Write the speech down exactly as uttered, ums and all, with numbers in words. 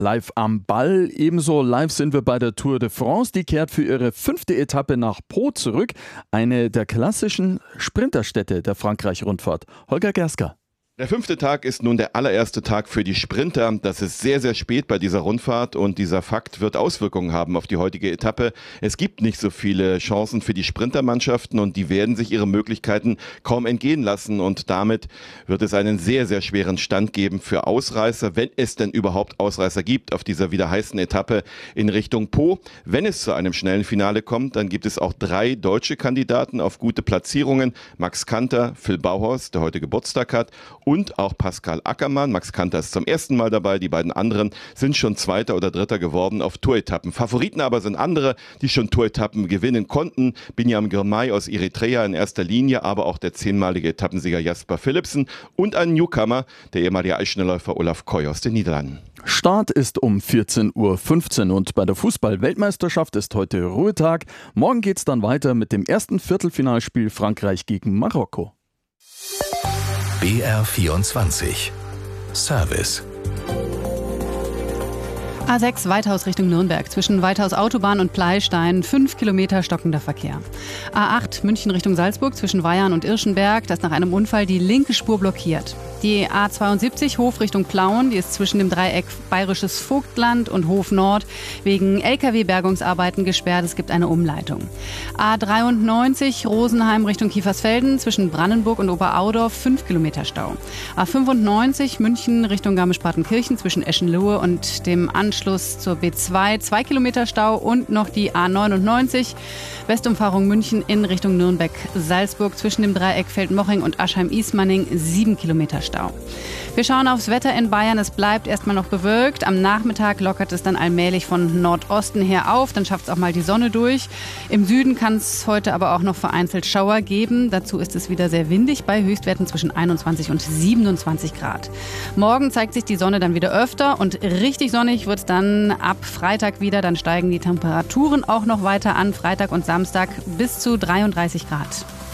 Live am Ball, ebenso live sind wir bei der Tour de France. Die kehrt für ihre fünfte Etappe nach Pau zurück. Eine der klassischen Sprinterstädte der Frankreich-Rundfahrt. Holger Gerska. Der fünfte Tag ist nun der allererste Tag für die Sprinter. Das ist sehr, sehr spät bei dieser Rundfahrt und dieser Fakt wird Auswirkungen haben auf die heutige Etappe. Es gibt nicht so viele Chancen für die Sprintermannschaften und die werden sich ihre Möglichkeiten kaum entgehen lassen und damit wird es einen sehr, sehr schweren Stand geben für Ausreißer, wenn es denn überhaupt Ausreißer gibt auf dieser wieder heißen Etappe in Richtung Pau. Wenn es zu einem schnellen Finale kommt, dann gibt es auch drei deutsche Kandidaten auf gute Platzierungen. Max Kanter, Phil Bauhaus, der heute Geburtstag hat, und auch Pascal Ackermann. Max Kanter ist zum ersten Mal dabei. Die beiden anderen sind schon Zweiter oder Dritter geworden auf Touretappen. Favoriten aber sind andere, die schon Touretappen gewinnen konnten. Binyam Girmay aus Eritrea in erster Linie, aber auch der zehnmalige Etappensieger Jasper Philipsen und ein Newcomer, der ehemalige Eisschnellläufer Olaf Koy aus den Niederlanden. Start ist um vierzehn Uhr fünfzehn und bei der Fußball-Weltmeisterschaft ist heute Ruhetag. Morgen geht's dann weiter mit dem ersten Viertelfinalspiel Frankreich gegen Marokko. B R vierundzwanzig Service. A sechs Weithaus Richtung Nürnberg. Zwischen Weithaus Autobahn und Pleistein fünf Kilometer stockender Verkehr. A acht München Richtung Salzburg zwischen Weyarn und Irschenberg. Da ist nach einem Unfall die linke Spur blockiert. Die A zweiundsiebzig Hof Richtung Plauen, die ist zwischen dem Dreieck Bayerisches Vogtland und Hof Nord wegen L K W-Bergungsarbeiten gesperrt. Es gibt eine Umleitung. A dreiundneunzig Rosenheim Richtung Kiefersfelden zwischen Brandenburg und Oberaudorf fünf Kilometer Stau. A fünfundneunzig München Richtung Garmisch-Partenkirchen zwischen Eschenlohe und dem Anschluss zur B zwei zwei Kilometer Stau und noch die A neunundneunzig Westumfahrung München in Richtung Nürnberg-Salzburg zwischen dem Dreieck Feldmoching und Aschheim-Ismaning sieben Kilometer Stau. Wir schauen aufs Wetter in Bayern. Es bleibt erstmal noch bewölkt. Am Nachmittag lockert es dann allmählich von Nordosten her auf. Dann schafft es auch mal die Sonne durch. Im Süden kann es heute aber auch noch vereinzelt Schauer geben. Dazu ist es wieder sehr windig bei Höchstwerten zwischen einundzwanzig und siebenundzwanzig Grad. Morgen zeigt sich die Sonne dann wieder öfter und richtig sonnig wird es dann ab Freitag wieder. Dann steigen die Temperaturen auch noch weiter an. Freitag und Samstag bis zu dreiunddreißig Grad.